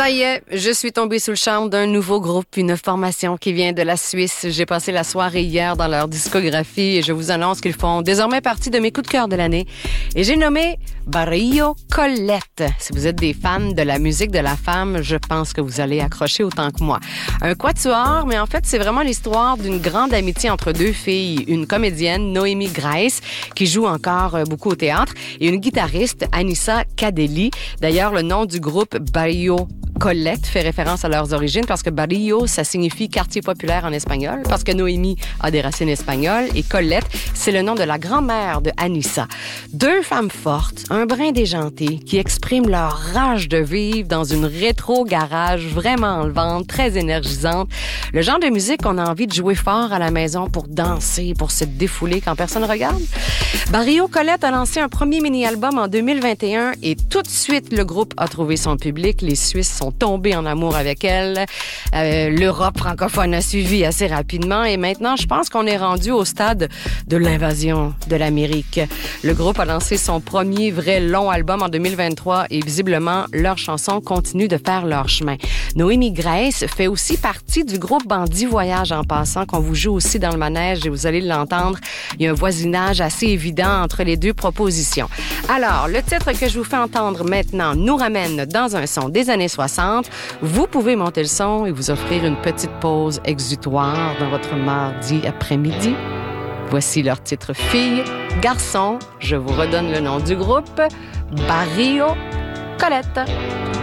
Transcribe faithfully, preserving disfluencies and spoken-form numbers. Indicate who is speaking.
Speaker 1: Ça y est, je suis tombée sous le charme d'un nouveau groupe, une formation qui vient de la Suisse. J'ai passé la soirée hier dans leur discographie et je vous annonce qu'ils font désormais partie de mes coups de cœur de l'année. Et j'ai nommé Barrio Colette. Si vous êtes des fans de la musique de la femme, je pense que vous allez accrocher autant que moi. Un quatuor, mais en fait, c'est vraiment l'histoire d'une grande amitié entre deux filles. Une comédienne, Noémie Grace, qui joue encore beaucoup au théâtre, et une guitariste, Anissa Cadelli. D'ailleurs, le nom du groupe Barrio Colette fait référence à leurs origines parce que Barrio, ça signifie quartier populaire en espagnol, parce que Noémie a des racines espagnoles et Colette, c'est le nom de la grand-mère de Anissa. Deux femmes fortes, un brin déjanté, qui expriment leur rage de vivre dans une rétro-garage vraiment enlevante, très énergisante. Le genre de musique qu'on a envie de jouer fort à la maison pour danser, pour se défouler quand personne regarde. Barrio Colette a lancé un premier mini-album en deux mille vingt et un et tout de suite, le groupe a trouvé son public. Les Suisses sont tombés en amour avec elle. Euh, L'Europe francophone a suivi assez rapidement et maintenant, je pense qu'on est rendu au stade de l'invasion de l'Amérique. Le groupe a lancé son premier vrai long album en deux mille vingt-trois et visiblement, leurs chansons continuent de faire leur chemin. Noémie Grace fait aussi partie du groupe Bandit Voyage en passant, qu'on vous joue aussi dans le manège et vous allez l'entendre. Il y a un voisinage assez évident entre les deux propositions. Alors, le titre que je vous fais entendre maintenant nous ramène dans un son des années soixante. Vous pouvez monter le son et vous offrir une petite pause exutoire dans votre mardi après-midi. Voici leur titre Fille, Garçon. Je vous redonne le nom du groupe, Barrio Colette.